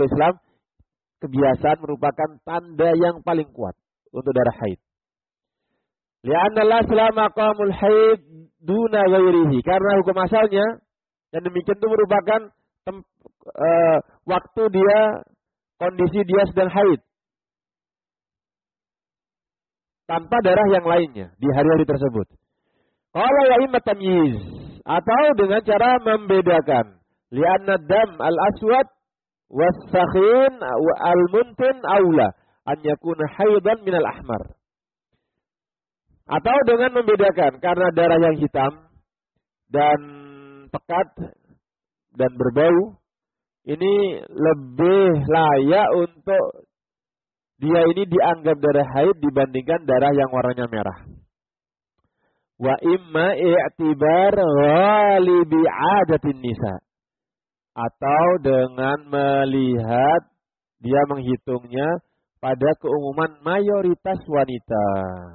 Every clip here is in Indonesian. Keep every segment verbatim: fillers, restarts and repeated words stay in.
Syekhul Islam, kebiasaan merupakan tanda yang paling kuat untuk darah haid. Li'anna al-asla maqamul haid duna ghairihi. Karena hukum asalnya yang demikian itu merupakan tem, uh, waktu dia, kondisi dia sedang haid. Tanpa darah yang lainnya di hari-hari tersebut. Qala ya imma tamyiz. Atau dengan cara membedakan. Li'anna dam al-aswad was-sakhin al-muntin aula. An yakuna haidan minal ahmar. Atau dengan membedakan. Karena darah yang hitam dan pekat dan berbau. Ini lebih layak untuk dia ini dianggap darah haid dibandingkan darah yang warnanya merah. Wa imma i'tibar ghalibi 'adatin nisa. Atau dengan melihat dia menghitungnya pada keumuman mayoritas wanita.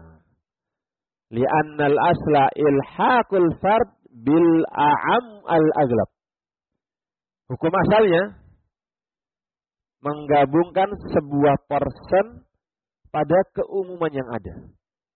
Li'annal asla ilhaqul fard bil a'am al-aghlab. Hukum asalnya menggabungkan sebuah person pada keumuman yang ada.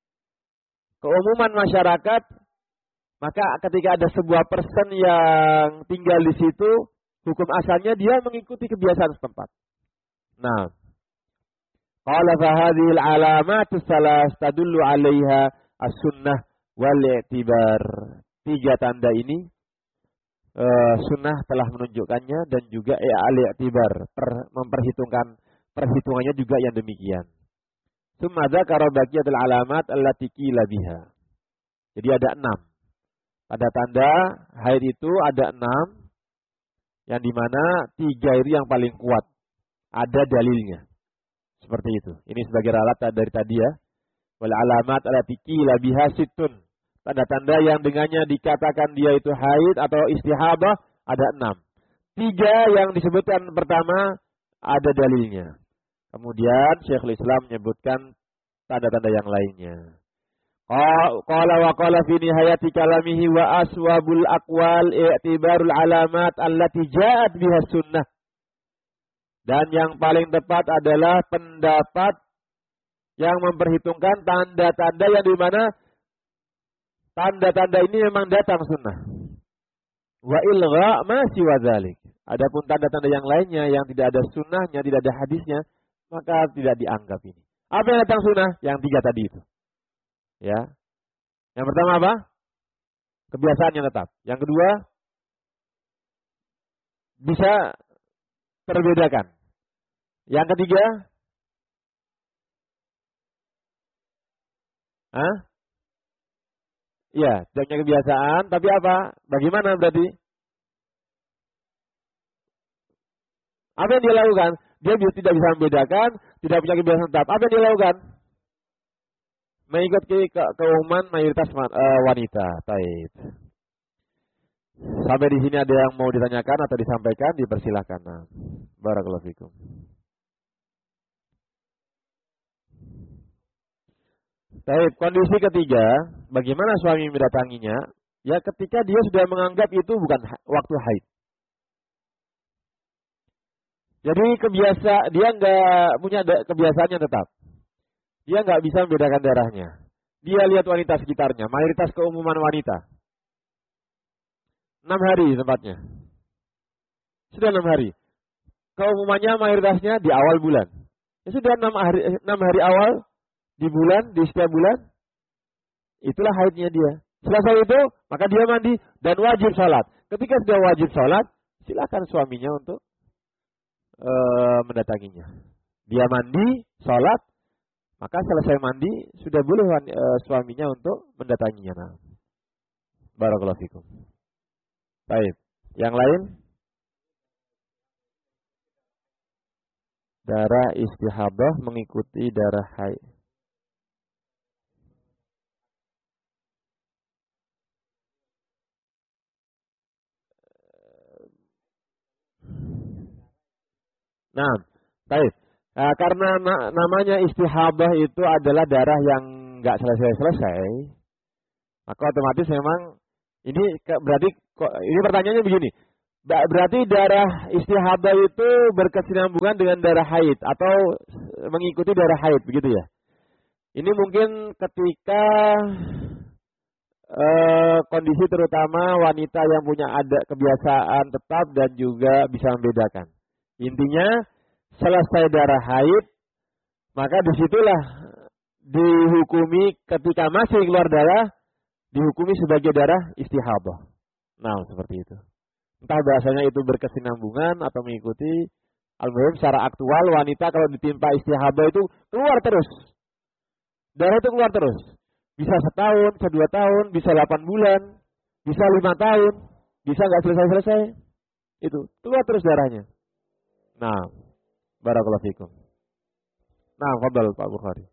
Keumuman masyarakat, maka ketika ada sebuah person yang tinggal di situ, hukum asalnya dia mengikuti kebiasaan setempat. Nah, qala fa hadhil alamat salas tadullu 'alaiha as-sunnah wal i'tibar. Tiga tanda ini uh, sunnah telah menunjukkannya dan juga al-i'tibar, per, memperhitungkan perhitungannya juga yang demikian. Tsumma dzakara baqiyatul alamat allati qila biha. Jadi ada enam. Pada tanda haid itu ada enam, yang dimana tiga itu yang paling kuat. Ada dalilnya. Seperti itu. Ini sebagai ralat dari tadi ya. Wal alamat allati qila biha sittun. Tanda-tanda yang dengannya dikatakan dia itu haid atau istihabah ada enam. Tiga yang disebutkan pertama ada dalilnya. Kemudian Syekhul Islam menyebutkan tanda-tanda yang lainnya. Qala wa qala fi nihayati kalamihi wa aswabul aqwal i'tibarul alamat allati ja'at biha sunnah. Dan yang paling tepat adalah pendapat yang memperhitungkan tanda-tanda yang di mana tanda-tanda ini memang datang sunnah. Wa ilgha ma siwa dzalik. Adapun tanda-tanda yang lainnya yang tidak ada sunnahnya, tidak ada hadisnya, maka tidak dianggap ini. Apa yang datang sunnah? Yang tiga tadi itu. Ya. Yang pertama apa? Kebiasaan yang tetap. Yang kedua, bisa terbedakan. Yang ketiga, Hah? Ya, punya kebiasaan, tapi apa? Bagaimana berarti? Apa yang dia lakukan? Dia tidak bisa membedakan, tidak punya kebiasaan tetap. Apa yang dia lakukan? Mengikuti ke keumuman mayoritas uh, wanita. Baik. Sampai di sini ada yang mau ditanyakan atau disampaikan, dipersilakan. Nah, barakallahu fikum. Baik, kondisi ketiga, bagaimana suami mendatanginya? Ya ketika dia sudah menganggap itu bukan waktu haid. Jadi kebiasa dia nggak punya kebiasaannya tetap. Dia nggak bisa membedakan darahnya. Dia lihat wanita sekitarnya, mayoritas keumuman wanita. Enam hari tempatnya. Sudah enam hari. Keumumannya mayoritasnya di awal bulan. Ya sudah enam hari, enam hari awal. Di bulan, di setiap bulan, itulah haidnya dia. Selesai itu, maka dia mandi dan wajib sholat. Ketika sudah wajib sholat, silakan suaminya untuk uh, mendatanginya. Dia mandi, sholat, maka selesai mandi, sudah boleh uh, suaminya untuk mendatanginya. Nah, barakallahu fikum. Baik, yang lain? Darah istihabah mengikuti darah haid. Nah, baik. Nah, karena na namanya istihabah itu adalah darah yang nggak selesai-selesai, maka otomatis memang ini ke, berarti kok, ini pertanyaannya begini. Berarti darah istihadah itu berkesinambungan dengan darah haid atau mengikuti darah haid, begitu ya. Ini mungkin ketika eh, kondisi terutama wanita yang punya ada kebiasaan tetap dan juga bisa membedakan. Intinya selesai darah haid, maka disitulah dihukumi ketika masih keluar darah, dihukumi sebagai darah istihadah. Nah, seperti itu. Entah bahasanya itu berkesinambungan atau mengikuti. Al-muhim secara aktual wanita kalau ditimpa istihadah itu keluar terus. Darah itu keluar terus. Bisa setahun, bisa dua tahun, bisa delapan bulan, bisa lima tahun, bisa nggak selesai-selesai. Itu keluar terus darahnya. Nah, barakallahu fikum. Nah, fadhal Pak Bukhari.